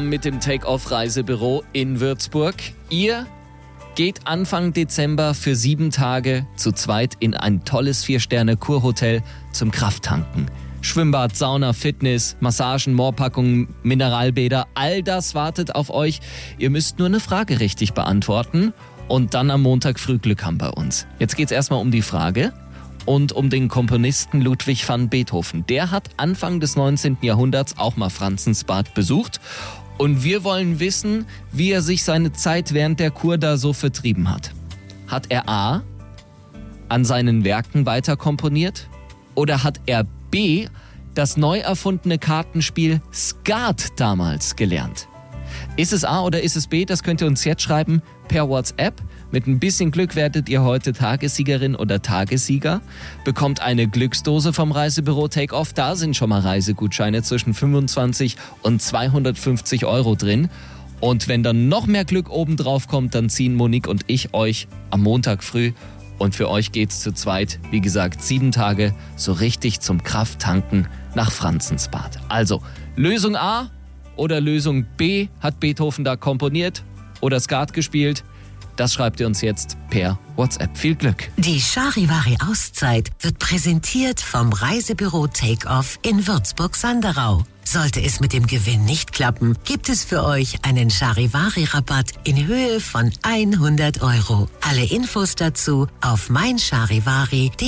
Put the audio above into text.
zusammen mit dem Take-Off-Reisebüro in Würzburg. Ihr geht Anfang Dezember für 7 Tage zu zweit in ein tolles 4-Sterne-Kurhotel zum Krafttanken. Schwimmbad, Sauna, Fitness, Massagen, Moorpackungen, Mineralbäder, all das wartet auf euch. Ihr müsst nur eine Frage richtig beantworten und dann am Montag früh Glück haben bei uns. Jetzt geht's erstmal um die Frage und um den Komponisten Ludwig van Beethoven. Der hat Anfang des 19. Jahrhunderts auch mal Franzensbad besucht. Und wir wollen wissen, wie er sich seine Zeit während der Kur da so vertrieben hat. Hat er A. an seinen Werken weiter komponiert? Oder hat er B. das neu erfundene Kartenspiel Skat damals gelernt? Ist es A oder ist es B? Das könnt ihr uns jetzt schreiben per WhatsApp. Mit ein bisschen Glück werdet ihr heute Tagessiegerin oder Tagessieger. Bekommt eine Glücksdose vom Reisebüro Take-Off. Da sind schon mal Reisegutscheine zwischen 25 und 250 Euro drin. Und wenn dann noch mehr Glück obendrauf kommt, dann ziehen Monique und ich euch am Montag früh. Und für euch geht's zu zweit, wie gesagt, 7 Tage so richtig zum Krafttanken nach Franzensbad. Also, Lösung A oder Lösung B, hat Beethoven da komponiert oder Skat gespielt? Das schreibt ihr uns jetzt per WhatsApp. Viel Glück. Die Charivari-Auszeit wird präsentiert vom Reisebüro Take-Off in Würzburg-Sanderau. Sollte es mit dem Gewinn nicht klappen, gibt es für euch einen Charivari-Rabatt in Höhe von 100 Euro. Alle Infos dazu auf meincharivari.de.